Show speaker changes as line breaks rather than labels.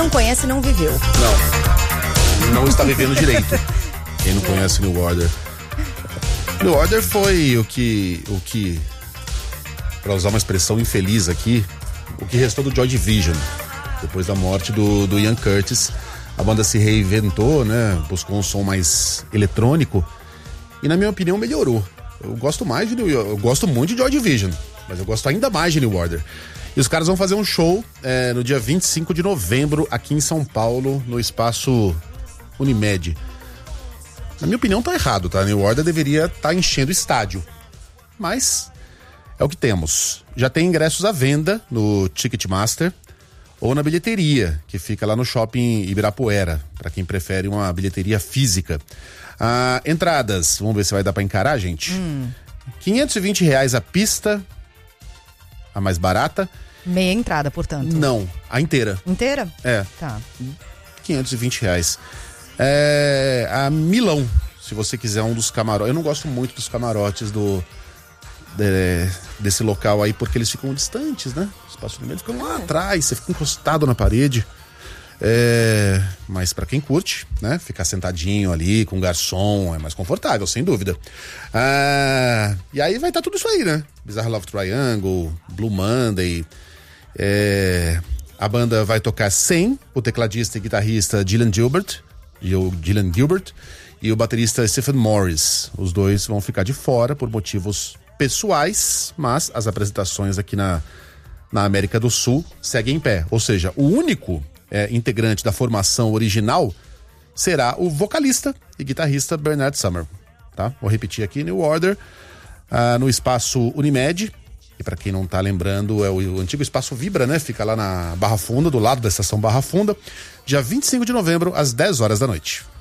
não conhece não viveu.
Não está vivendo direito. Quem não conhece New Order. New Order foi o que, para usar uma expressão infeliz aqui, o que restou do Joy Division. Depois da morte do Ian Curtis, a banda se reinventou, né? Buscou um som mais eletrônico e, na minha opinião, melhorou. Eu gosto muito de Joy Division, mas eu gosto ainda mais de New Order. E os caras vão fazer um show no dia 25 de novembro aqui em São Paulo, no espaço Unimed. Na minha opinião, tá errado, tá? New Order deveria estar enchendo o estádio, mas é o que temos. Já tem ingressos à venda no Ticketmaster ou na bilheteria, que fica lá no Shopping Ibirapuera, para quem prefere uma bilheteria física. Entradas, vamos ver se vai dar para encarar, gente. R$520 a pista, a mais barata.
Meia entrada, portanto.
Não, a inteira.
Inteira?
É.
Tá.
R$520. A Milão, se você quiser um dos camarotes. Eu não gosto muito dos camarotes desse local aí, porque eles ficam distantes, né? O espaço do meio fica lá atrás, você fica encostado na parede. Mas pra quem curte, né? Ficar sentadinho ali com garçom é mais confortável, sem dúvida. E aí vai estar tudo isso aí, né? Bizarre Love Triangle, Blue Monday. A banda vai tocar sem o tecladista e guitarrista Gillian Gilbert e o baterista Stephen Morris. Os dois vão ficar de fora por motivos pessoais, mas as apresentações aqui na América do Sul seguem em pé. Ou seja, o único integrante da formação original será o vocalista e guitarrista Bernard Summer. Tá? Vou repetir aqui: New Order, no espaço Unimed. E para quem não tá lembrando, é o antigo espaço Vibra, né? Fica lá na Barra Funda, do lado da estação Barra Funda, dia 25 de novembro, às 10 horas da noite.